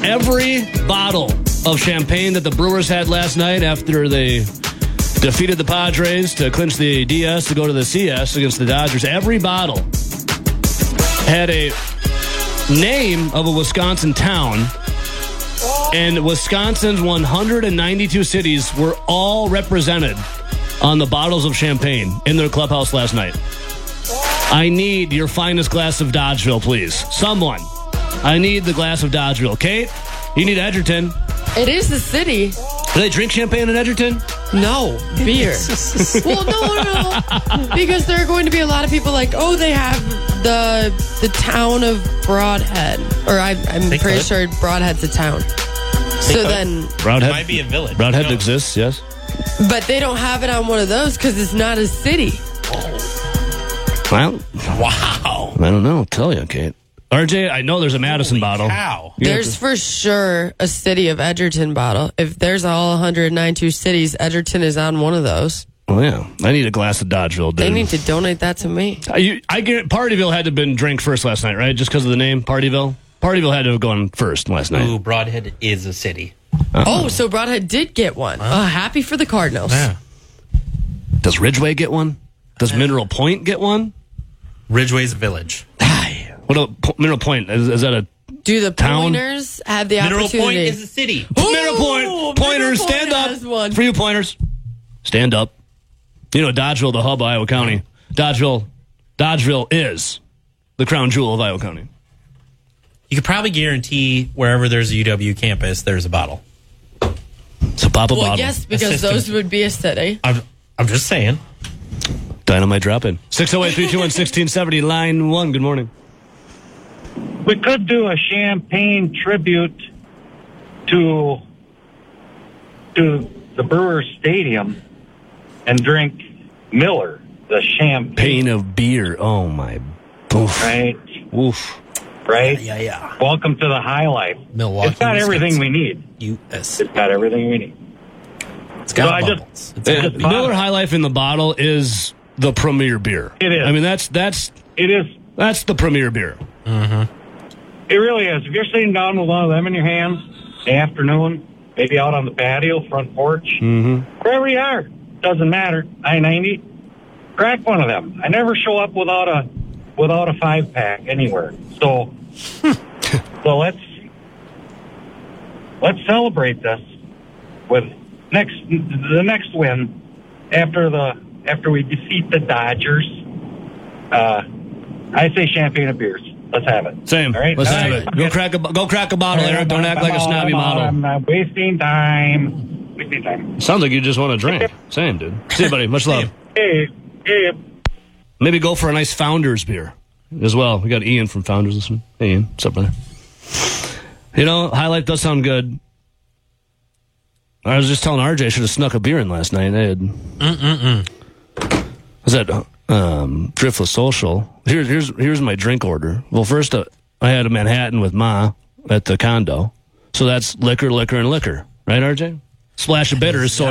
every bottle of champagne that the Brewers had last night after they defeated the Padres to clinch the DS to go to the CS against the Dodgers. Every bottle had a name of a Wisconsin town, and Wisconsin's 192 cities were all represented on the bottles of champagne in their clubhouse last night. I need your finest glass of Dodgeville, please. Someone. I need the glass of Dodgeville. Kate, you need Edgerton. It is the city. Do they drink champagne in Edgerton? No, beer. Well, no. Because there are going to be a lot of people like, oh, they have the town of Broadhead. Or I'm pretty sure Broadhead's a town. So then... Broadhead might be a village. Broadhead exists, yes. But they don't have it on one of those because it's not a city. Well, Wow. I don't know. I'll tell you, Kate. RJ, I know there's a Madison bottle. Cow. There's for sure a city of Edgerton bottle. If there's all 192 cities, Edgerton is on one of those. Oh, yeah. I need a glass of Dodgeville, dude. They need to donate that to me. I get Partyville had to have been drank first last night, right? Just because of the name, Partyville? Partyville had to have gone first last night. Ooh, Broadhead is a city. Oh, so Broadhead did get one. Happy for the Cardinals. Yeah. Does Ridgeway get one? Does Mineral Point get one? Ridgeway's a village. What about Mineral Point? Is that a Do the town? Pointers have the Mineral opportunity? Point is a city. Mineral Point? Pointers, Mineral stand Point up. has one. For you Pointers. Stand up. You know, Dodgeville, the hub of Iowa County. Dodgeville is the crown jewel of Iowa County. You could probably guarantee wherever there's a UW campus, there's a bottle. So pop a Well, bottle. yes, because Assistant. those would be a city. I'm just saying. Dynamite drop in. 608-321-1670, line 1. Good morning. We could do a champagne tribute to the Brewers Stadium and drink Miller, the champagne. Pain of beer. Oh, my. Oof. Right? Oof. Right? Yeah. Welcome to the high life. Milwaukee. It's got everything we need. U.S. It's got everything we need. It's got So I bubbles. just- It's Yeah. got beer. Miller High Life in the bottle is the premier beer. It is. I mean, that's It is. the premier beer. It really is. If you're sitting down with one of them in your hands in the afternoon, maybe out on the patio, front porch, wherever you are, doesn't matter. I-90, crack one of them. I never show up without a 5-pack anywhere. So let's celebrate this with the next win after we defeat the Dodgers. I say champagne and beers. Let's have it. Same. All right? Let's All have right. it. Go crack a bottle, Eric. Don't act like a snobby model. I'm not wasting time. Sounds like you just want to drink. Same, dude. See you, buddy. Much love. Hey. Maybe go for a nice Founders beer as well. We got Ian from Founders listening. Hey, Ian. What's up, brother? You know, High Life does sound good. I was just telling RJ I should have snuck a beer in last night. I had... Was that Driftless Social? Here's my drink order. Well, first I had a Manhattan with Ma at the condo. So that's liquor, and liquor. Right, RJ? Splash of bitters, so